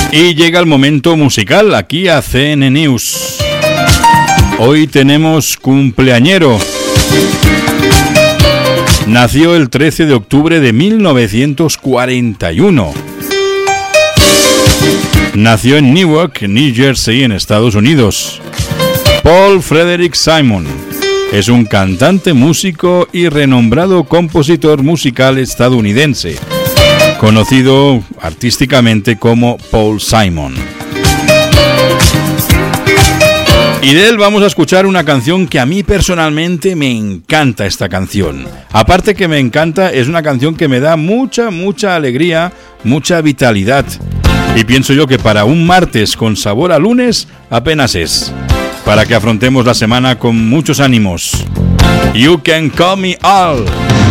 Y llega el momento musical aquí a CN News. Hoy tenemos cumpleañero. Nació el 13 de octubre de 1941. Nació en Newark, New Jersey, en Estados Unidos. Paul Frederick Simon es un cantante, músico y renombrado compositor musical estadounidense, conocido artísticamente como Paul Simon. Y de él vamos a escuchar una canción que a mí personalmente me encanta esta canción. Aparte que me encanta, es una canción que me da mucha alegría, mucha vitalidad. Y pienso yo que para un martes con sabor a lunes apenas es. Para que afrontemos la semana con muchos ánimos. You Can Call Me Al.